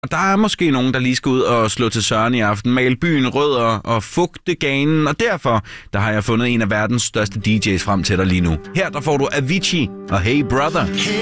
Og der er måske nogen, der lige skal ud og slå til Søren i aften, male byen rød og fugte ganen, og derfor der har jeg fundet en af verdens største DJ's frem til dig lige nu. Her der får du Avicii og Hey Brother.